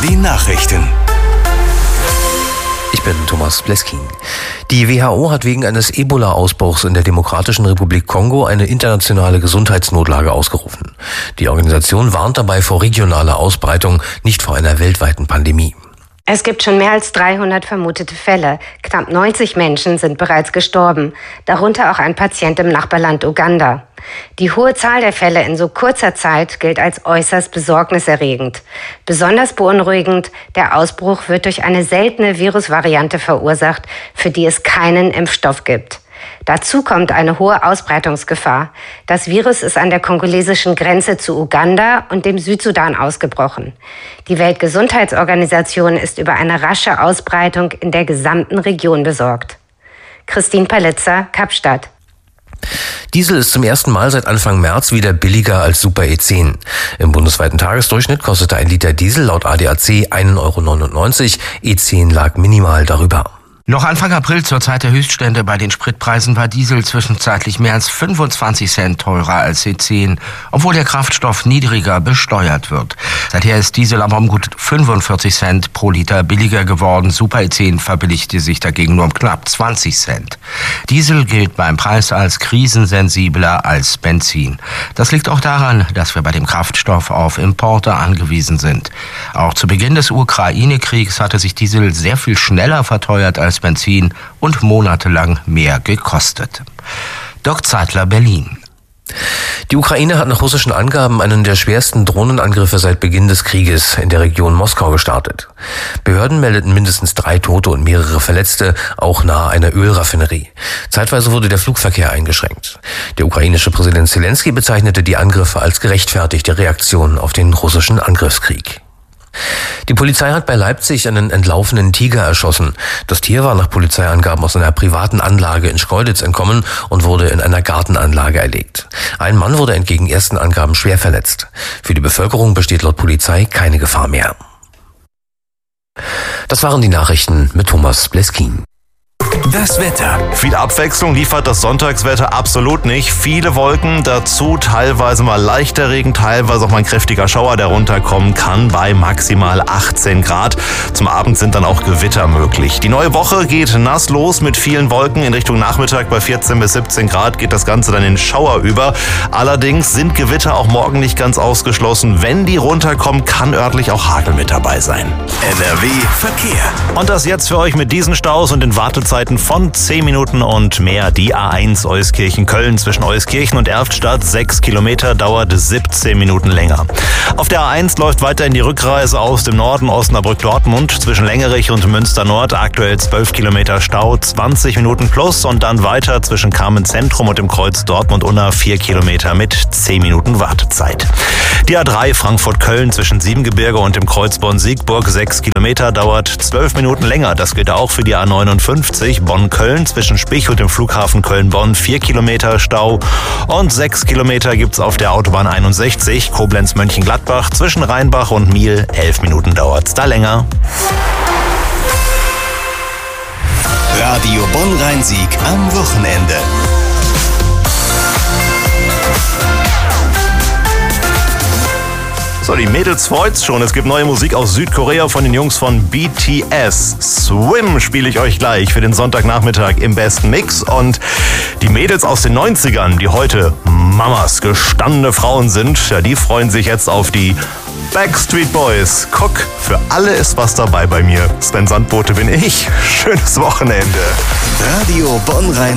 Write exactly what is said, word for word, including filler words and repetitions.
Die Nachrichten. Ich bin Thomas Bleskin. Die W H O hat wegen eines Ebola-Ausbruchs in der Demokratischen Republik Kongo eine internationale Gesundheitsnotlage ausgerufen. Die Organisation warnt dabei vor regionaler Ausbreitung, nicht vor einer weltweiten Pandemie. Es gibt schon mehr als dreihundert vermutete Fälle. Knapp neunzig Menschen sind bereits gestorben, darunter auch ein Patient im Nachbarland Uganda. Die hohe Zahl der Fälle in so kurzer Zeit gilt als äußerst besorgniserregend. Besonders beunruhigend, der Ausbruch wird durch eine seltene Virusvariante verursacht, für die es keinen Impfstoff gibt. Dazu kommt eine hohe Ausbreitungsgefahr. Das Virus ist an der kongolesischen Grenze zu Uganda und dem Südsudan ausgebrochen. Die Weltgesundheitsorganisation ist über eine rasche Ausbreitung in der gesamten Region besorgt. Christine Palitzer, Kapstadt. Diesel ist zum ersten Mal seit Anfang März wieder billiger als Super E zehn. Im bundesweiten Tagesdurchschnitt kostete ein Liter Diesel laut A D A C ein Euro neunundneunzig, E zehn lag minimal darüber. Noch Anfang April zur Zeit der Höchststände bei den Spritpreisen war Diesel zwischenzeitlich mehr als fünfundzwanzig Cent teurer als E zehn, obwohl der Kraftstoff niedriger besteuert wird. Seither ist Diesel aber um gut fünfundvierzig Cent pro Liter billiger geworden. Super E zehn verbilligte sich dagegen nur um knapp zwanzig Cent. Diesel gilt beim Preis als krisensensibler als Benzin. Das liegt auch daran, dass wir bei dem Kraftstoff auf Importe angewiesen sind. Auch zu Beginn des Ukraine-Kriegs hatte sich Diesel sehr viel schneller verteuert als Benzin und monatelang mehr gekostet. Dirk Zeitler, Berlin. Die Ukraine hat nach russischen Angaben einen der schwersten Drohnenangriffe seit Beginn des Krieges in der Region Moskau gestartet. Behörden meldeten mindestens drei Tote und mehrere Verletzte, auch nahe einer Ölraffinerie. Zeitweise wurde der Flugverkehr eingeschränkt. Der ukrainische Präsident Zelensky bezeichnete die Angriffe als gerechtfertigte Reaktion auf den russischen Angriffskrieg. Die Polizei hat bei Leipzig einen entlaufenen Tiger erschossen. Das Tier war nach Polizeiangaben aus einer privaten Anlage in Schkeuditz entkommen und wurde in einer Gartenanlage erlegt. Ein Mann wurde entgegen ersten Angaben schwer verletzt. Für die Bevölkerung besteht laut Polizei keine Gefahr mehr. Das waren die Nachrichten mit Thomas Bleskin. Das Wetter. Viel Abwechslung liefert das Sonntagswetter absolut nicht. Viele Wolken, dazu teilweise mal leichter Regen, teilweise auch mal ein kräftiger Schauer, der runterkommen kann bei maximal achtzehn Grad. Zum Abend sind dann auch Gewitter möglich. Die neue Woche geht nass los mit vielen Wolken. In Richtung Nachmittag bei vierzehn bis siebzehn Grad geht das Ganze dann in Schauer über. Allerdings sind Gewitter auch morgen nicht ganz ausgeschlossen. Wenn die runterkommen, kann örtlich auch Hagel mit dabei sein. N R W Verkehr. Und das jetzt für euch mit diesen Staus und den Wartezeiten von zehn Minuten und mehr. Die A eins Euskirchen-Köln zwischen Euskirchen und Erftstadt, sechs Kilometer, dauert siebzehn Minuten länger. Auf der A eins läuft weiterhin die Rückreise aus dem Norden, Osnabrück-Dortmund, zwischen Längerich und Münster-Nord, aktuell zwölf Kilometer Stau, zwanzig Minuten plus und dann weiter zwischen Kamen-Zentrum und dem Kreuz Dortmund-Unna, vier Kilometer mit zehn Minuten Wartezeit. Die A drei Frankfurt-Köln zwischen Siebengebirge und dem Kreuz Bonn-Siegburg, sechs Kilometer, dauert zwölf Minuten länger. Das gilt auch für die A neunundfünfzig Bonn-Köln zwischen Spich und dem Flughafen Köln-Bonn, vier Kilometer Stau und sechs Kilometer gibt's auf der Autobahn einundsechzig Koblenz-Mönchengladbach zwischen Rheinbach und Miel, elf Minuten dauert's da länger. Radio Bonn-Rhein-Sieg am Wochenende. So, die Mädels freut's schon. Es gibt neue Musik aus Südkorea von den Jungs von B T S. Swim spiele ich euch gleich für den Sonntagnachmittag im besten Mix. Und die Mädels aus den neunzigern, die heute Mamas, gestandene Frauen sind, ja, die freuen sich jetzt auf die Backstreet Boys. Guck, für alle ist was dabei bei mir. Sven Sandbote bin ich. Schönes Wochenende. Radio Bonn-Rhein